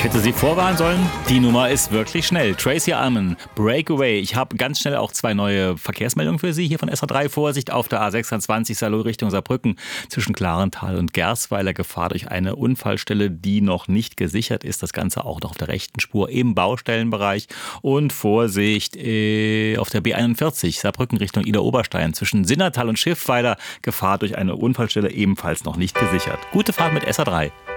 Hätte sie vorwarnen sollen? Die Nummer ist wirklich schnell. Tracy Ullman, Breakaway. Ich habe ganz schnell auch 2 neue Verkehrsmeldungen für Sie hier von SA3. Vorsicht auf der A26 Saloy Richtung Saarbrücken zwischen Klarental und Gersweiler. Gefahr durch eine Unfallstelle, die noch nicht gesichert ist. Das Ganze auch noch auf der rechten Spur im Baustellenbereich. Und Vorsicht auf der B41 Saarbrücken Richtung Ida-Oberstein zwischen Sinnertal und Schiffweiler. Gefahr durch eine Unfallstelle ebenfalls noch nicht gesichert. Gute Fahrt mit SA3.